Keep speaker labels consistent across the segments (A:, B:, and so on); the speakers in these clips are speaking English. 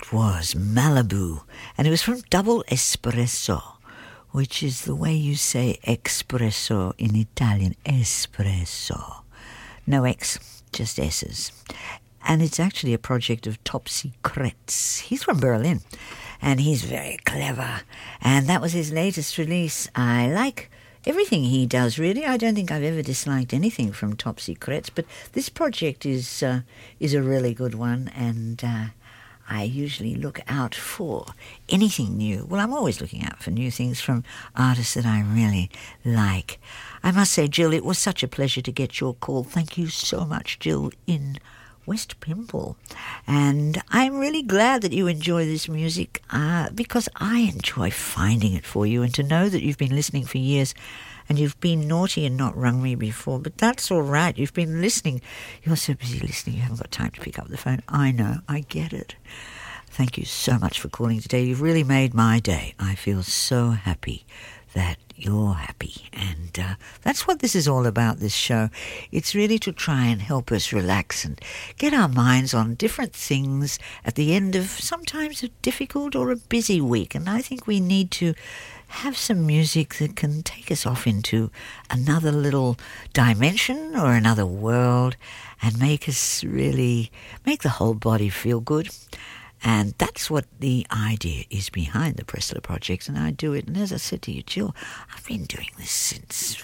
A: It was Malibu, and it was from Double Espresso, which is the way you say espresso in Italian, espresso. No X, just S's. And it's actually a project of Top Secrets. He's from Berlin, and he's very clever. And that was his latest release. I like everything he does, really. I don't think I've ever disliked anything from Top Secrets, but this project is a really good one, and I usually look out for anything new. Well, I'm always looking out for new things from artists that I really like. I must say, Jill, it was such a pleasure to get your call. Thank you so much, Jill, in West Pymble. And I'm really glad that you enjoy this music because I enjoy finding it for you, and to know that you've been listening for years and you've been naughty and not rung me before, but that's all right. You've been listening. You're so busy listening, you haven't got time to pick up the phone. I know, I get it. Thank you so much for calling today. You've really made my day. I feel so happy that you're happy, and that's what this is all about, this show. It's really to try and help us relax and get our minds on different things at the end of sometimes a difficult or a busy week, and I think we need to have some music that can take us off into another little dimension or another world and make us really make the whole body feel good. And that's what the idea is behind the Pressler Project, and I do it. And as I said to you, Jill, I've been doing this since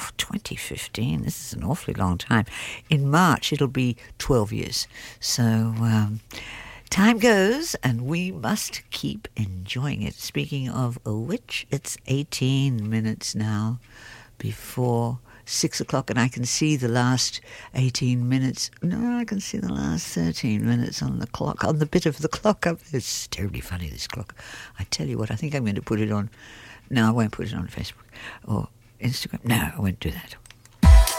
A: 2015. This is an awfully long time. In March, it'll be 12 years. So time goes, and we must keep enjoying it. Speaking of which, it's 18 minutes now before 6 o'clock, and I can see the last 18 minutes. No, I can see the last 13 minutes on the clock, on the bit of the clock up there. It's terribly funny, this clock. I tell you what, I think I'm going to put it on. No, I won't put it on Facebook or Instagram. No, I won't do that.